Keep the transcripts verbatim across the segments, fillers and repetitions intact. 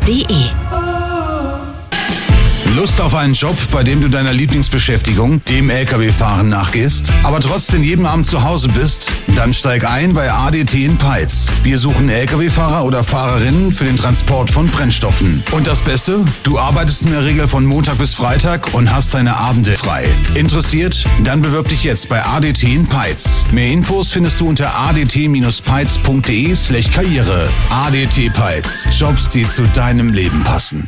punkt de. Lust auf einen Job, bei dem du deiner Lieblingsbeschäftigung, dem L K W-Fahren, nachgehst, aber trotzdem jeden Abend zu Hause bist? Dann steig ein bei A D T in Peitz. Wir suchen L K W-Fahrer oder Fahrerinnen für den Transport von Brennstoffen. Und das Beste? Du arbeitest in der Regel von Montag bis Freitag und hast deine Abende frei. Interessiert? Dann bewirb dich jetzt bei A D T in Peitz. Mehr Infos findest du unter a d t peitz punkt de slash karriere. A D T Peitz. Jobs, die zu deinem Leben passen.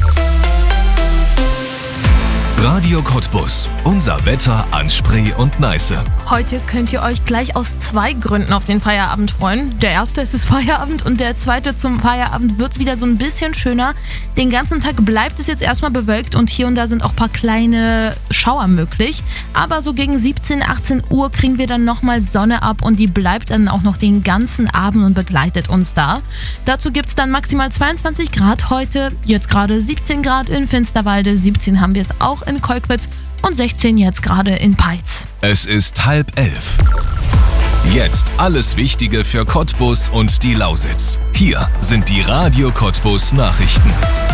Radio Cottbus. Unser Wetter an Spree und Neiße. Heute könnt ihr euch gleich aus zwei Gründen auf den Feierabend freuen. Der erste ist es Feierabend und der zweite, zum Feierabend wird es wieder so ein bisschen schöner. Den ganzen Tag bleibt es jetzt erstmal bewölkt und hier und da sind auch ein paar kleine Schauer möglich. Aber so gegen siebzehn, achtzehn Uhr kriegen wir dann nochmal Sonne ab und die bleibt dann auch noch den ganzen Abend und begleitet uns da. Dazu gibt es dann maximal zweiundzwanzig Grad heute, jetzt gerade siebzehn Grad in Finsterwalde, siebzehn haben wir es auch in Kolkwitz und sechzehn jetzt gerade in Peitz. Es ist halb elf. Jetzt alles Wichtige für Cottbus und die Lausitz. Hier sind die Radio Cottbus Nachrichten.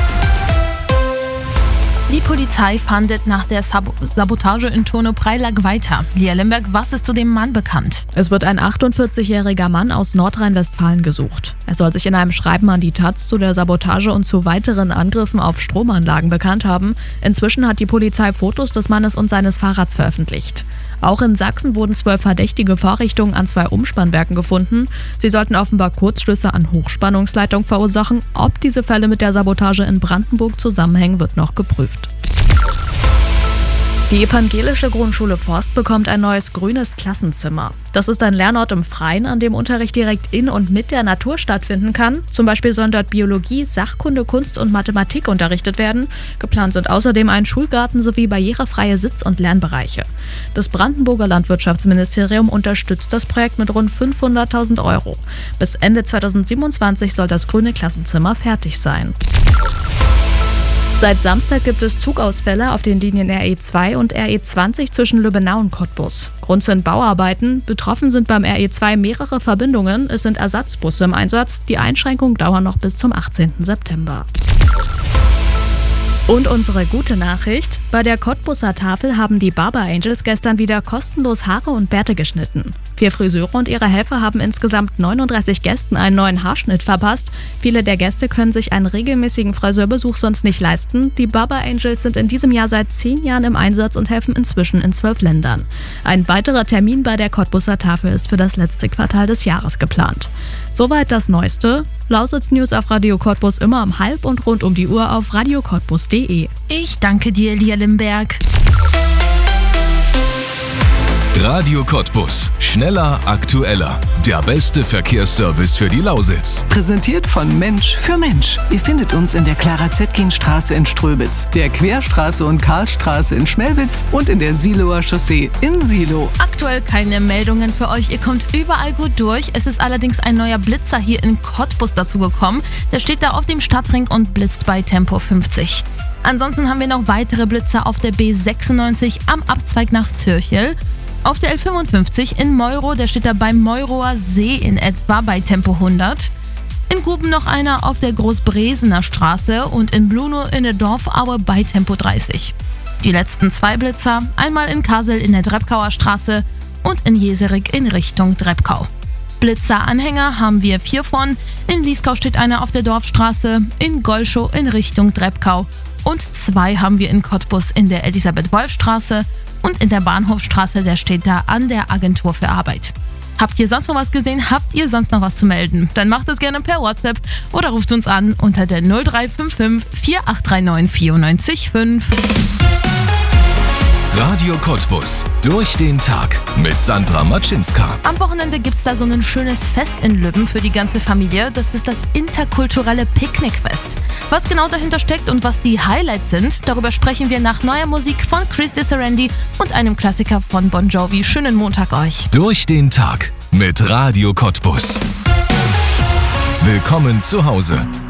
Die Polizei fahndet nach der Sab- Sabotage in Turno-Preilack weiter. Lia Lemberg, was ist zu dem Mann bekannt? Es wird ein achtundvierzigjähriger Mann aus Nordrhein-Westfalen gesucht. Er soll sich in einem Schreiben an die Taz zu der Sabotage und zu weiteren Angriffen auf Stromanlagen bekannt haben. Inzwischen hat die Polizei Fotos des Mannes und seines Fahrrads veröffentlicht. Auch in Sachsen wurden zwölf verdächtige Vorrichtungen an zwei Umspannwerken gefunden. Sie sollten offenbar Kurzschlüsse an Hochspannungsleitungen verursachen. Ob diese Fälle mit der Sabotage in Brandenburg zusammenhängen, wird noch geprüft. Die evangelische Grundschule Forst bekommt ein neues grünes Klassenzimmer. Das ist ein Lernort im Freien, an dem Unterricht direkt in und mit der Natur stattfinden kann. Zum Beispiel sollen dort Biologie, Sachkunde, Kunst und Mathematik unterrichtet werden. Geplant sind außerdem ein Schulgarten sowie barrierefreie Sitz- und Lernbereiche. Das Brandenburger Landwirtschaftsministerium unterstützt das Projekt mit rund fünfhunderttausend Euro. Bis Ende zweitausendsiebenundzwanzig soll das grüne Klassenzimmer fertig sein. Seit Samstag gibt es Zugausfälle auf den Linien R E zwei und R E zwanzig zwischen Lübbenau und Cottbus. Grund sind Bauarbeiten. Betroffen sind beim R E zwei mehrere Verbindungen. Es sind Ersatzbusse im Einsatz. Die Einschränkungen dauern noch bis zum achtzehnten September. Und unsere gute Nachricht: Bei der Cottbuser Tafel haben die Barber Angels gestern wieder kostenlos Haare und Bärte geschnitten. Vier Friseure und ihre Helfer haben insgesamt neununddreißig Gästen einen neuen Haarschnitt verpasst. Viele der Gäste können sich einen regelmäßigen Friseurbesuch sonst nicht leisten. Die Barber Angels sind in diesem Jahr seit zehn Jahren im Einsatz und helfen inzwischen in zwölf Ländern. Ein weiterer Termin bei der Cottbuser Tafel ist für das letzte Quartal des Jahres geplant. Soweit das Neueste. Lausitz News auf Radio Cottbus immer um halb und rund um die Uhr auf radio cottbus punkt de. Ich danke dir, Lia Lemberg. Radio Cottbus. Schneller, aktueller. Der beste Verkehrsservice für die Lausitz. Präsentiert von Mensch für Mensch. Ihr findet uns in der Clara-Zetkin-Straße in Ströbitz, der Querstraße und Karlstraße in Schmelwitz und in der Siloer Chaussee in Silo. Aktuell keine Meldungen für euch. Ihr kommt überall gut durch. Es ist allerdings ein neuer Blitzer hier in Cottbus dazugekommen. Der steht da auf dem Stadtring und blitzt bei Tempo fünfzig. Ansonsten haben wir noch weitere Blitzer auf der B sechsundneunzig am Abzweig nach Zürchel. Auf der L fünfundfünfzig in Meuro, der steht da beim Meuroer See in etwa bei Tempo hundert. In Guben noch einer auf der Großbresener Straße und in Bluno in der Dorfaue bei Tempo dreißig. Die letzten zwei Blitzer, einmal in Kassel in der Drebkauer Straße und in Jeserik in Richtung Drebkau. Blitzeranhänger haben wir vier von. In Lieskau steht einer auf der Dorfstraße, in Golschow in Richtung Drebkau und zwei haben wir in Cottbus in der Elisabeth-Wolf-Straße. Und in der Bahnhofstraße, der steht da an der Agentur für Arbeit. Habt ihr sonst noch was gesehen? Habt ihr sonst noch was zu melden? Dann macht es gerne per WhatsApp oder ruft uns an unter der null drei fünf fünf vier acht drei neun vier neun fünf. Radio Cottbus. Durch den Tag mit Sandra Matschinska. Am Wochenende gibt es da so ein schönes Fest in Lübben für die ganze Familie. Das ist das interkulturelle Picknickfest. Was genau dahinter steckt und was die Highlights sind, darüber sprechen wir nach neuer Musik von Chris DeSerendi und einem Klassiker von Bon Jovi. Schönen Montag euch. Durch den Tag mit Radio Cottbus. Willkommen zu Hause.